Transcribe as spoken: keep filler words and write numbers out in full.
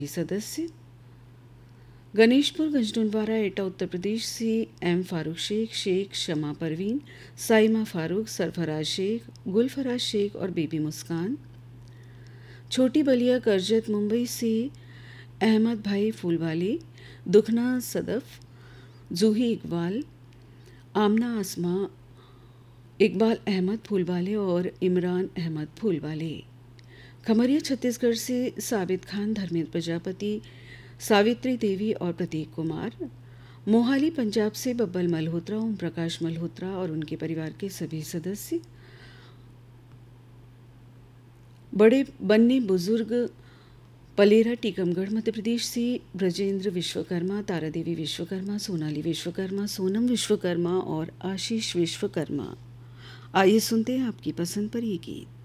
सदस्य गणेशपुर गंजडुनवारा एटा उत्तर प्रदेश से एम फारूक शेख, शेख शमा परवीन, साइमा फारूक, सरफराज शेख, गुलफराज शेख और बेबी मुस्कान। छोटी बलिया करजत मुंबई से अहमद भाई फूलवाले, दुखना सदफ, जूही इकबाल, आमना आसमा, इकबाल अहमद फूलवाले और इमरान अहमद फूलवाले। खमरिया छत्तीसगढ़ से साबित खान, धर्मेंद्र प्रजापति, सावित्री देवी और प्रतीक कुमार। मोहाली पंजाब से बब्बल मल्होत्रा, ओम प्रकाश मल्होत्रा और उनके परिवार के सभी सदस्य। बड़े बन्ने बुजुर्ग पलेरा टीकमगढ़ मध्य प्रदेश से ब्रजेंद्र विश्वकर्मा, तारा देवी विश्वकर्मा, सोनाली विश्वकर्मा, सोनम विश्वकर्मा और आशीष विश्वकर्मा। आइए सुनते हैं आपकी पसंद पर ये गीत।